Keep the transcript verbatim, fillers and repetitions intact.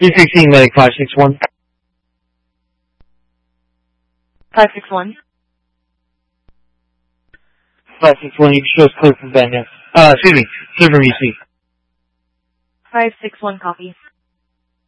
three sixteen medic five six one. five six one. five six one, you can show us clear from Van Ness. Uh, excuse me, clear from U C. five six one, copy.